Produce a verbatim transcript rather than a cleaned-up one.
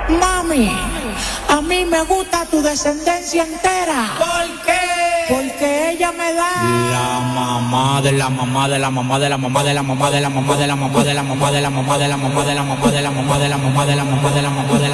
Mami, a mí me gusta tu descendencia entera. ¿Por qué? Porque ella me da la mamá de la mamá de la mamá de la mamá de la mamá de la mamá de la mamá de la mamá de la mamá de la mamá de la mamá de la mamá de la mamá de la mamá de la mamá de la mamá de la